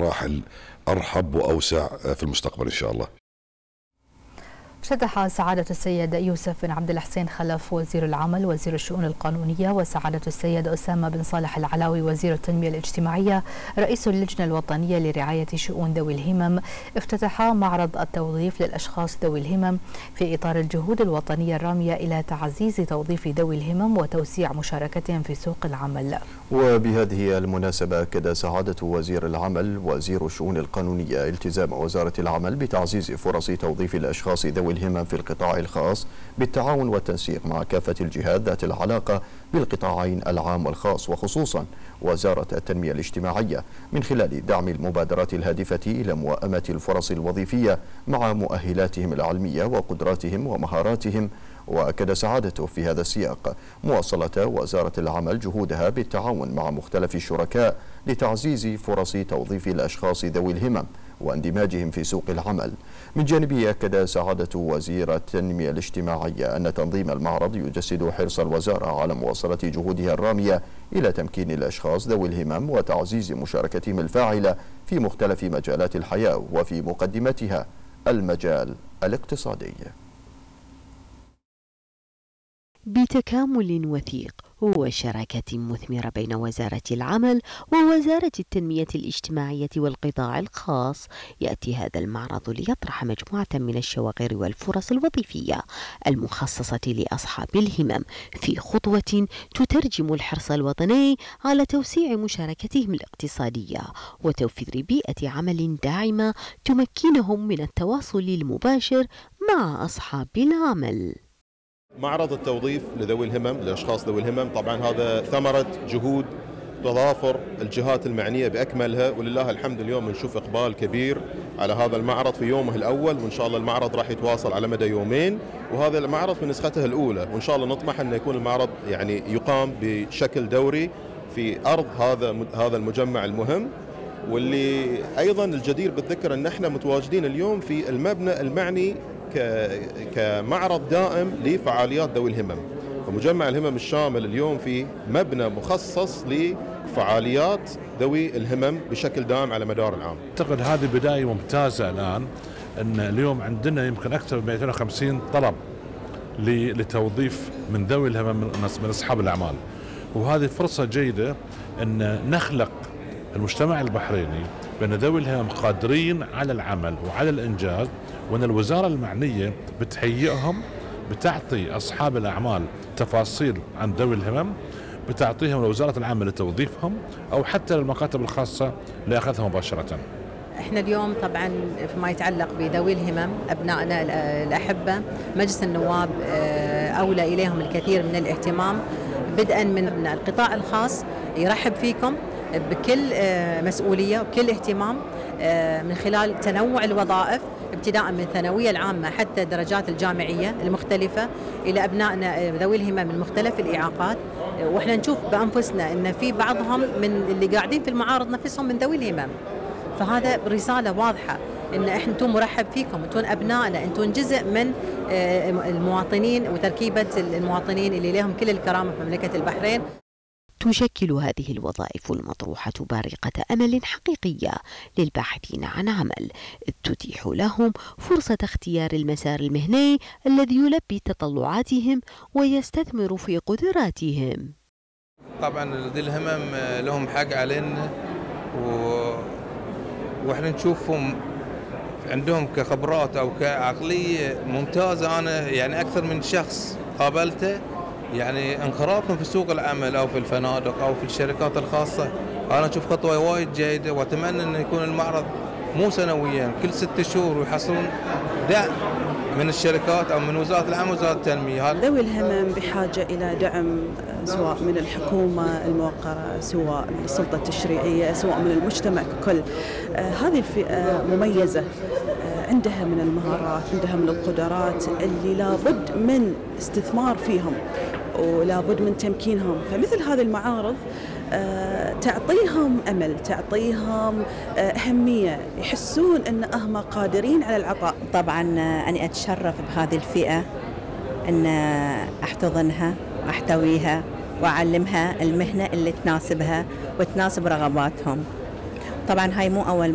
بمراحل أرحب وأوسع في المستقبل إن شاء الله. افتتح سعادة السيد يوسف بن عبد الحسين خلف وزير العمل وزير الشؤون القانونية وسعادة السيد أسامة بن صالح العلاوي وزير التنمية الاجتماعية رئيس اللجنة الوطنية لرعاية شؤون ذوي الهمم افتتحا معرض التوظيف للأشخاص ذوي الهمم في إطار الجهود الوطنية الرامية إلى تعزيز توظيف ذوي الهمم وتوسيع مشاركتهم في سوق العمل. وبهذه المناسبة أكد سعادة وزير العمل وزير الشؤون القانونية التزام وزارة العمل بتعزيز فرص توظيف الأشخاص ذوي الهمم في القطاع الخاص بالتعاون والتنسيق مع كافة الجهات ذات العلاقة بالقطاعين العام والخاص، وخصوصا وزارة التنمية الاجتماعية من خلال دعم المبادرات الهادفة إلى موائمة الفرص الوظيفية مع مؤهلاتهم العلمية وقدراتهم ومهاراتهم. وأكد سعادته في هذا السياق مواصلة وزارة العمل جهودها بالتعاون مع مختلف الشركاء لتعزيز فرص توظيف الأشخاص ذوي الهمم واندماجهم في سوق العمل. من جانبه أكد سعادة وزير التنمية الاجتماعية أن تنظيم المعرض يجسد حرص الوزارة على مواصلة جهودها الرامية إلى تمكين الأشخاص ذوي الهمم وتعزيز مشاركتهم الفاعلة في مختلف مجالات الحياة وفي مقدمتها المجال الاقتصادي. بتكامل وثيق وشراكة مثمرة بين وزارة العمل ووزارة التنمية الاجتماعية والقطاع الخاص، يأتي هذا المعرض ليطرح مجموعة من الشواغر والفرص الوظيفية المخصصة لأصحاب الهمم في خطوة تترجم الحرص الوطني على توسيع مشاركتهم الاقتصادية وتوفير بيئة عمل داعمة تمكنهم من التواصل المباشر مع أصحاب العمل. معرض التوظيف لذوي الهمم لأشخاص ذوي الهمم طبعا هذا ثمرة جهود تضافر الجهات المعنية بأكملها، ولله الحمد اليوم نشوف إقبال كبير على هذا المعرض في يومه الأول، وإن شاء الله المعرض راح يتواصل على مدى يومين، وهذا المعرض في نسخته الأولى، وإن شاء الله نطمح أن يكون المعرض يعني يقام بشكل دوري في أرض هذا المجمع المهم. واللي أيضا الجدير بالذكر أن احنا متواجدين اليوم في المبنى المعني كمعرض دائم لفعاليات ذوي الهمم، ومجمع الهمم الشامل اليوم في مبنى مخصص لفعاليات ذوي الهمم بشكل دائم على مدار العام. أعتقد هذه بداية ممتازة الآن، أن اليوم عندنا يمكن أكثر من 250 طلب لتوظيف من ذوي الهمم من أصحاب الأعمال، وهذه فرصة جيدة أن نخلق المجتمع البحريني بأن ذوي الهمم قادرين على العمل وعلى الإنجاز، وأن الوزارة المعنية بتهيئهم، بتعطي أصحاب الأعمال تفاصيل عن ذوي الهمم، بتعطيهم لوزارة العمل لتوظيفهم أو حتى للمكاتب الخاصة لأخذها مباشرة. احنا اليوم طبعا فيما يتعلق بذوي الهمم أبنائنا الأحبة مجلس النواب أولى إليهم الكثير من الاهتمام، بدءا من القطاع الخاص يرحب فيكم بكل مسؤولية وبكل اهتمام من خلال تنوع الوظائف ابتداء من الثانوية العامة حتى الدرجات الجامعية المختلفة إلى أبنائنا ذوي الهمم من مختلف الإعاقات. وإحنا نشوف بأنفسنا أن في بعضهم من اللي قاعدين في المعارض نفسهم من ذوي الهمم، فهذا رسالة واضحة أن إحنا أنتم مرحب فيكم، أنتم أبنائنا، أنتم جزء من المواطنين وتركيبة المواطنين اللي لهم كل الكرامة في مملكة البحرين. تشكل هذه الوظائف المطروحة بارقة أمل حقيقية للباحثين عن عمل، تتيح لهم فرصة اختيار المسار المهني الذي يلبي تطلعاتهم ويستثمر في قدراتهم. طبعا ذي الهمم لهم حق علينا، واحنا نشوفهم عندهم كخبرات او كعقلية ممتازة. انا يعني اكثر من شخص قابلته يعني انخراطهم في سوق العمل أو في الفنادق أو في الشركات الخاصة، أنا أشوف خطوة وايد جيدة، وأتمنى أن يكون المعرض مو سنويا كل 6 شهور ويحصلون دعم من الشركات أو من وزارة العمل ووزارة التنمية. ذوي الهمم بحاجة إلى دعم سواء من الحكومة الموقرة، سواء من السلطة التشريعية، سواء من المجتمع ككل. هذه الفئة مميزة، عندها من المهارات، عندها من القدرات اللي لابد من استثمار فيهم ولابد من تمكينهم. فمثل هذه المعارض تعطيهم أمل، تعطيهم أهمية، يحسون أن هم قادرين على العطاء. طبعا أنا أتشرف بهذه الفئة أن أحتضنها وأحتويها وأعلمها المهنة اللي تناسبها وتناسب رغباتهم. طبعا هاي مو أول